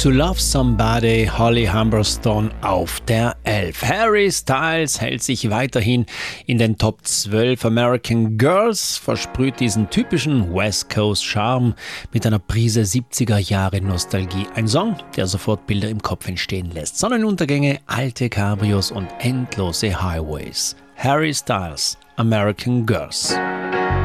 To Love Somebody, Holly Humberstone auf der 11. Harry Styles hält sich weiterhin in den Top 12. American Girls versprüht diesen typischen West Coast Charme mit einer Prise 70er Jahre Nostalgie. Ein Song, der sofort Bilder im Kopf entstehen lässt. Sonnenuntergänge, alte Cabrios und endlose Highways. Harry Styles, American Girls.